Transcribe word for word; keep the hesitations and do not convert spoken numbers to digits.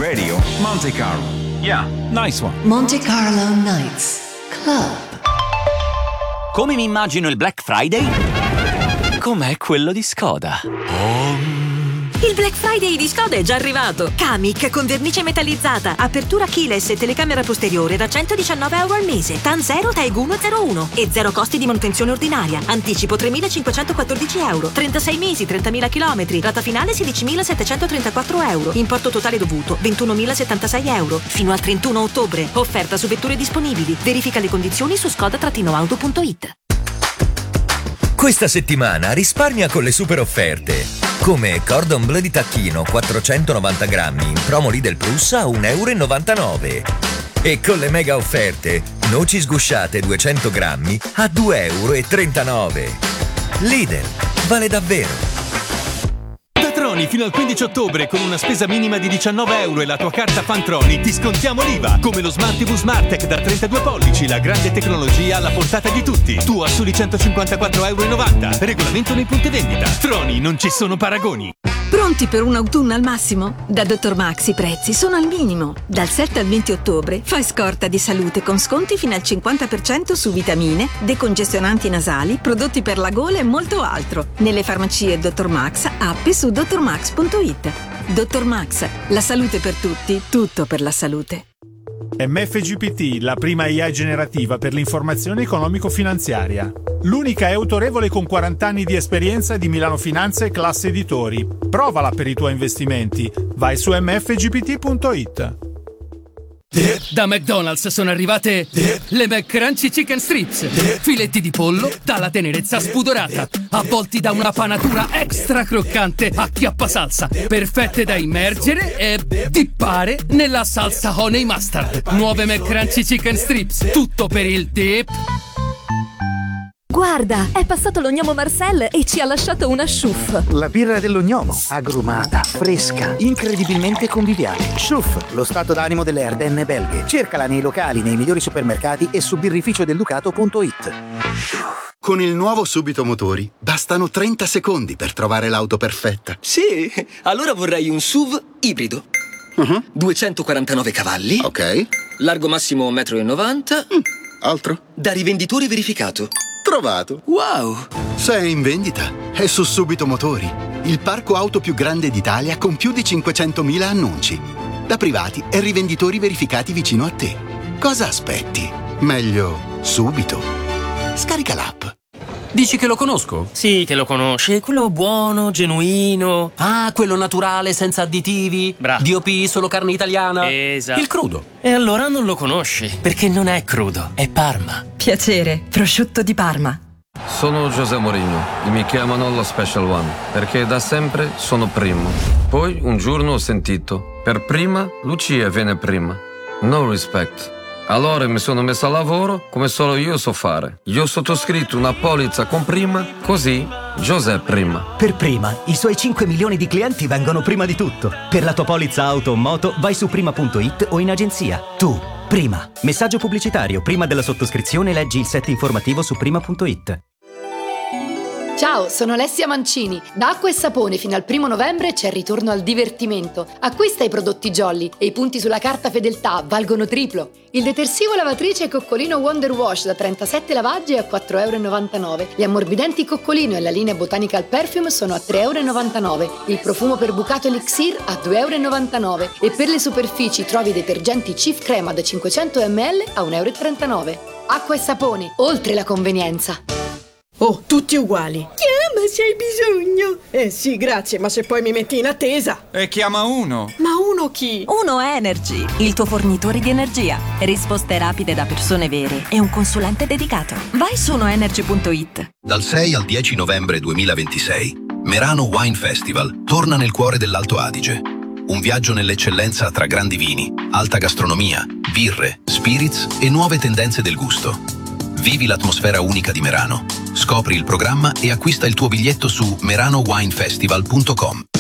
Radio Monte Carlo. Yeah, nice one. Monte Carlo Nights Club. Come mi immagino il Black Friday? Com'è quello di Skoda. Oh. Il Black Friday di Skoda è già arrivato. Kamiq con vernice metallizzata, apertura keyless e telecamera posteriore da centodiciannove euro al mese. TAN zero, TAEG uno zero uno e zero costi di manutenzione ordinaria. Anticipo tremilacinquecentoquattordici euro. trentasei mesi, trentamila chilometri. Rata finale sedicimilasettecentotrentaquattro euro. Importo totale dovuto ventunomilasettantasei euro. Fino al trentuno ottobre. Offerta su vetture disponibili. Verifica le condizioni su skoda auto punto it. Questa settimana risparmia con le super offerte. Come Cordon Bleu di tacchino quattrocentonovanta grammi in promo Lidl Plus a un euro e novantanove. E con le mega offerte, noci sgusciate duecento grammi a due euro e trentanove. Lidl, vale davvero. Troni fino al quindici ottobre con una spesa minima di diciannove euro e la tua carta Fantroni ti scontiamo l'I V A, come lo Smart T V Smartech da trentadue pollici, la grande tecnologia alla portata di tutti. Tu a soli centocinquantaquattro euro e novanta. Regolamento nei punti vendita. Troni, non ci sono paragoni. Pronti per un autunno al massimo? Da Dottor Max i prezzi sono al minimo. Dal sette al venti ottobre fai scorta di salute con sconti fino al cinquanta per cento su vitamine, decongestionanti nasali, prodotti per la gola e molto altro. Nelle farmacie Dottor Max, app e su dottor max punto it. Dottor Max, la salute per tutti, tutto per la salute. M F G P T, la prima I A generativa per l'informazione economico-finanziaria. L'unica è autorevole con quaranta anni di esperienza di Milano Finanza e Classe Editori. Provala per i tuoi investimenti. Vai su m f g p t punto it. Da McDonald's sono arrivate le McCrunchy Chicken Strips. Filetti di pollo dalla tenerezza spudorata, avvolti da una panatura extra croccante a chiappasalsa, perfette da immergere e dippare nella salsa honey mustard. Nuove McCrunchy Chicken Strips, tutto per il dip. Guarda, è passato lo gnomo Marcel e ci ha lasciato una Schuff. La birra dello gnomo, agrumata, fresca, incredibilmente conviviale. Schuff, lo stato d'animo delle Ardenne belghe. Cercala nei locali, nei migliori supermercati e su birrificio del ducato punto it. Con il nuovo Subito Motori bastano trenta secondi per trovare l'auto perfetta. Sì, allora vorrei un S U V ibrido. Uh-huh. duecentoquarantanove cavalli. Ok. Largo massimo un metro e novanta. Mm. Altro? Da rivenditore verificato. Trovato. Wow! Se è in vendita, è su Subito Motori, il parco auto più grande d'Italia con più di cinquecentomila annunci. Da privati e rivenditori verificati vicino a te. Cosa aspetti? Meglio subito. Scarica l'app. Dici che lo conosco? Sì, che lo conosci. Quello buono, genuino. Ah, quello naturale, senza additivi. Bravo. D O P, solo carne italiana. Esatto. Il crudo. E allora non lo conosci, perché non è crudo, è Parma. Piacere, prosciutto di Parma. Sono José Mourinho e mi chiamano lo Special One, perché da sempre sono primo. Poi un giorno ho sentito, per prima Lucia viene prima. No respect. Allora mi sono messo a lavoro come solo io so fare. Io ho sottoscritto una polizza con prima, così José prima. Per prima, i suoi cinque milioni di clienti vengono prima di tutto. Per la tua polizza auto o moto vai su prima punto it o in agenzia. Tu, prima. Messaggio pubblicitario. Prima della sottoscrizione leggi il set informativo su prima punto it. Ciao, sono Alessia Mancini. Da Acqua e Sapone fino al primo novembre c'è il ritorno al divertimento. Acquista i prodotti Jolly e i punti sulla carta fedeltà valgono triplo. Il detersivo lavatrice Coccolino Wonder Wash da trentasette lavaggi è a quattro euro e novantanove. Gli ammorbidenti Coccolino e la linea Botanical Perfume sono a tre euro e novantanove. Il profumo per bucato Elixir a due euro e novantanove. E per le superfici trovi i detergenti Cif Crema da cinquecento millilitri a un euro e trentanove. Acqua e Sapone, oltre la convenienza. Oh, tutti uguali. Chiama se hai bisogno. Eh sì, grazie, ma se poi mi metti in attesa. E chiama uno. Ma uno chi? Uno Energy, il tuo fornitore di energia. Risposte rapide da persone vere e un consulente dedicato. Vai su uno energy punto it. Dal sei al dieci novembre duemilaventisei, Merano Wine Festival torna nel cuore dell'Alto Adige. Un viaggio nell'eccellenza tra grandi vini, alta gastronomia, birre, spirits e nuove tendenze del gusto. Vivi l'atmosfera unica di Merano. Scopri il programma e acquista il tuo biglietto su merano wine festival punto com.